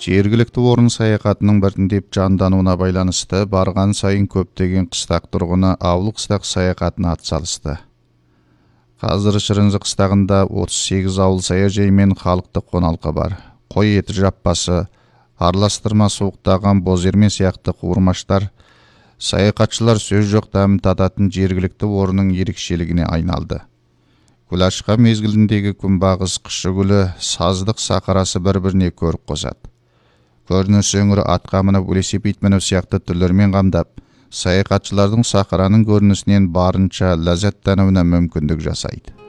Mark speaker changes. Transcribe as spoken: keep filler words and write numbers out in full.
Speaker 1: Жергілікті орын саяхатының біртіндеп жандануына байланысты барған сайын көптеген қыстақ тұрғыны ауыл қыстақ саяхатына атсалысты. Қазір Шырынжы қыстағында отыз сегіз ауыл саяжай мен халықтық қоналқы бар. Қой еті жаппасы, араластырма суықтаған бозерме сияқты қуырмаштар саяхатшылар сөз жоқ дәмін тататын жергілікті орынның ерекшелігіне айналды. Гүл ашқан мезгіліндегі күнбағыс қышы гүлі, саздық сақарасы бір-біріне көріп қосады. Көрініс өңірі атқа мініп, велосипед мініп сияқты түрлермен қамдап, саяхатшылардың сахараның көрінісінен барынша ләззаттануына мүмкіндік жасайды.